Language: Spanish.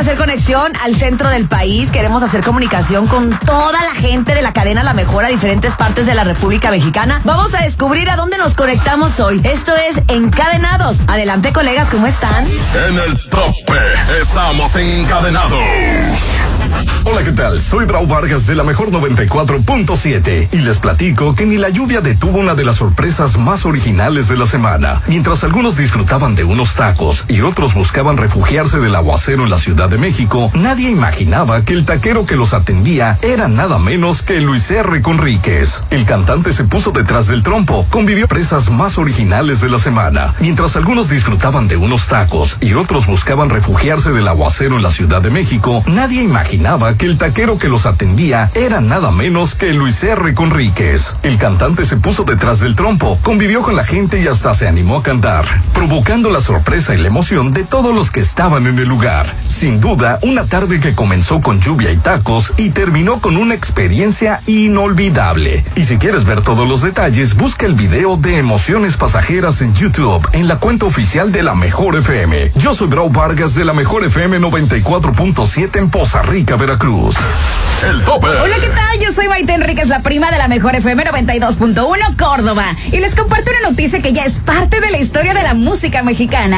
hacer conexión al centro del país, queremos hacer comunicación con toda la gente de la cadena La Mejor a diferentes partes de la República Mexicana. Vamos a descubrir a dónde nos conectamos hoy. Esto es Encadenados. Adelante, colegas, ¿cómo están? En el tope, estamos encadenados. Hola, ¿qué tal? Soy Brau Vargas de La Mejor 94.7 y les platico que ni la lluvia detuvo una de las sorpresas más originales de la semana. Mientras algunos disfrutaban de unos tacos y otros buscaban refugiarse del aguacero en la Ciudad de México, nadie imaginaba que el taquero que los atendía era nada menos que Luis R. Conríquez. El cantante se puso detrás del trompo, convivió presas más originales de la semana. Mientras algunos disfrutaban de unos tacos y otros buscaban refugiarse del aguacero en la Ciudad de México, nadie imaginaba que el taquero que los atendía era nada menos que Luis R. Conríquez. El cantante se puso detrás del trompo, convivió con la gente y hasta se animó a cantar, provocando la sorpresa y la emoción de todos los que estaban en el lugar. Sin duda, una tarde que comenzó con lluvia y tacos y terminó con una experiencia inolvidable. Y si quieres ver todos los detalles, busca el video de Emociones Pasajeras en YouTube, en la cuenta oficial de La Mejor FM. Yo soy Brau Vargas de La Mejor FM 94.7 en Poza Rica, Veracruz. El tope. Hola, ¿qué tal? Yo soy Maite Enríquez, la prima de La Mejor FM 92.1 Córdoba. Y les comparto una noticia que ya es parte de la historia de la música mexicana.